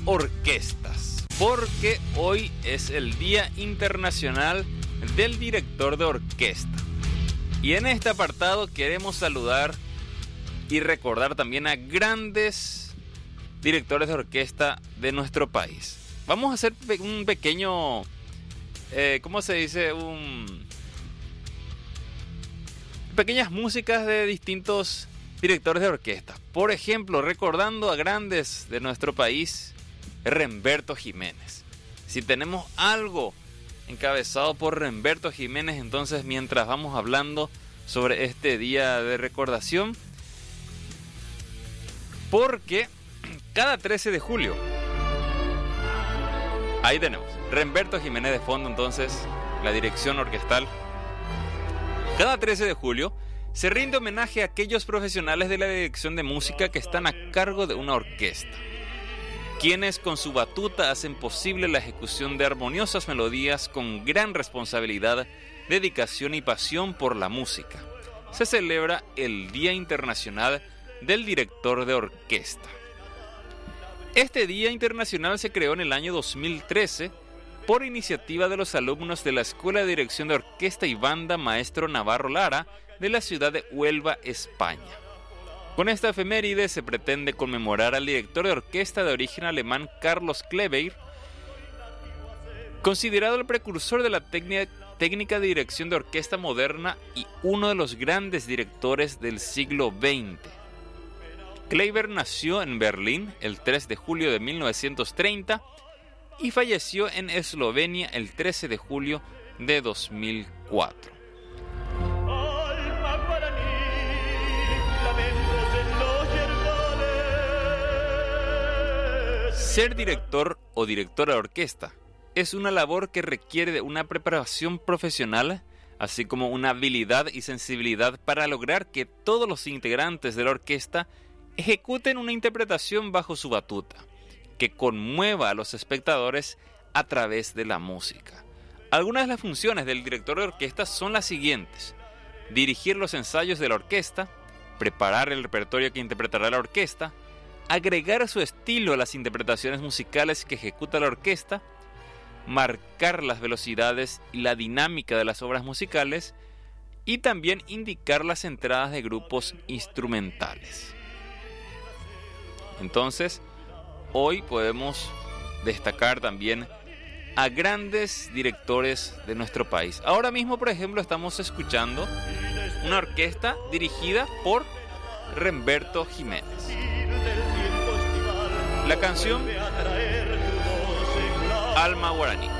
orquestas, porque hoy es el Día Internacional del Director de Orquesta. Y en este apartado queremos saludar y recordar también a grandes directores de orquesta de nuestro país. Vamos a hacer un pequeño, ¿cómo se dice? Pequeñas músicas de distintos directores de orquesta. Por ejemplo, recordando a grandes de nuestro país, Remberto Jiménez. Si tenemos algo encabezado por Remberto Jiménez, entonces mientras vamos hablando sobre este día de recordación, porque cada 13 de julio, ahí tenemos Remberto Jiménez de fondo, entonces la dirección orquestal. Cada 13 de julio se rinde homenaje a aquellos profesionales de la dirección de música que están a cargo de una orquesta, quienes con su batuta hacen posible la ejecución de armoniosas melodías con gran responsabilidad, dedicación y pasión por la música. Se celebra el Día Internacional del Director de Orquesta. Este Día Internacional se creó en el año 2013 por iniciativa de los alumnos de la Escuela de Dirección de Orquesta y Banda Maestro Navarro Lara de la ciudad de Huelva, España. Con esta efeméride se pretende conmemorar al director de orquesta de origen alemán Carlos Klebeir, considerado el precursor de la técnica de dirección de orquesta moderna y uno de los grandes directores del siglo XX. Klebeir nació en Berlín el 3 de julio de 1930 y falleció en Eslovenia el 13 de julio de 2004. Ser director o directora de orquesta es una labor que requiere de una preparación profesional, así como una habilidad y sensibilidad para lograr que todos los integrantes de la orquesta ejecuten una interpretación bajo su batuta, que conmueva a los espectadores a través de la música. Algunas de las funciones del director de orquesta son las siguientes: dirigir los ensayos de la orquesta, preparar el repertorio que interpretará la orquesta, agregar su estilo a las interpretaciones musicales que ejecuta la orquesta, marcar las velocidades y la dinámica de las obras musicales y también indicar las entradas de grupos instrumentales. Entonces, hoy podemos destacar también a grandes directores de nuestro país. Ahora mismo, por ejemplo, estamos escuchando una orquesta dirigida por Remberto Jiménez. La canción Alma Guaraní.